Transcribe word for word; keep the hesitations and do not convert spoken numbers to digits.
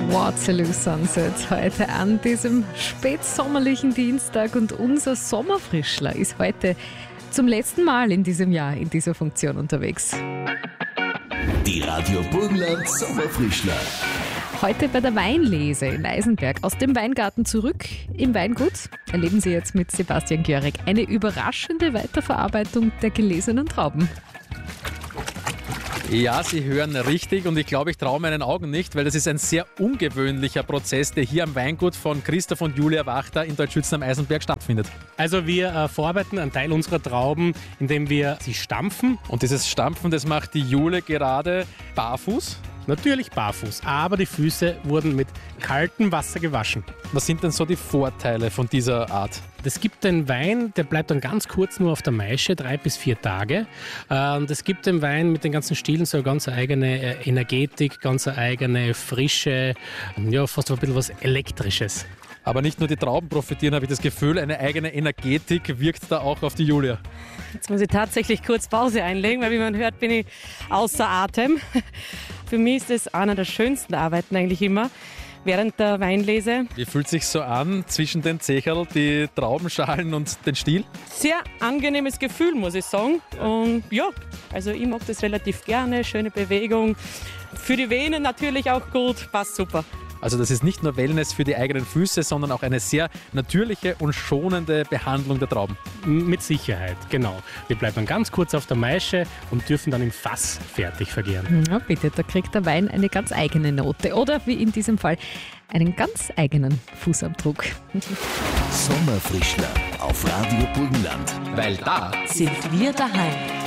Waterloo Sunset heute an diesem spätsommerlichen Dienstag und unser Sommerfrischler ist heute zum letzten Mal in diesem Jahr in dieser Funktion unterwegs. Die Radio Burgenland Sommerfrischler. Heute bei der Weinlese in Eisenberg aus dem Weingarten zurück im Weingut erleben Sie jetzt mit Sebastian Görig eine überraschende Weiterverarbeitung der gelesenen Trauben. Ja, Sie hören richtig und ich glaube, ich traue meinen Augen nicht, weil das ist ein sehr ungewöhnlicher Prozess, der hier am Weingut von Christoph und Julia Wachter in Deutschschützen am Eisenberg stattfindet. Also wir äh, verarbeiten einen Teil unserer Trauben, indem wir sie stampfen. Und dieses Stampfen, das macht die Jule gerade barfuß. Natürlich barfuß, aber die Füße wurden mit kaltem Wasser gewaschen. Was sind denn so die Vorteile von dieser Art? Es gibt den Wein, der bleibt dann ganz kurz nur auf der Maische, drei bis vier Tage. Und es gibt den Wein mit den ganzen Stielen so eine ganz eigene Energetik, ganz eine eigene Frische, ja, fast ein bisschen was Elektrisches. Aber nicht nur die Trauben profitieren, habe ich das Gefühl, eine eigene Energetik wirkt da auch auf die Julia. Jetzt muss ich tatsächlich kurz Pause einlegen, weil wie man hört, bin ich außer Atem. Für mich ist es einer der schönsten Arbeiten eigentlich immer, während der Weinlese. Wie fühlt es sich so an zwischen den Zecherl, die Traubenschalen und den Stiel? Sehr angenehmes Gefühl, muss ich sagen. Und ja, also ich mag das relativ gerne, schöne Bewegung. Für die Venen natürlich auch gut, passt super. Also das ist nicht nur Wellness für die eigenen Füße, sondern auch eine sehr natürliche und schonende Behandlung der Trauben. Mit Sicherheit, genau. Wir bleiben ganz kurz auf der Maische und dürfen dann im Fass fertig vergären. Ja, bitte, da kriegt der Wein eine ganz eigene Note oder wie in diesem Fall einen ganz eigenen Fußabdruck. Sommerfrischler auf Radio Burgenland. Weil da sind wir daheim.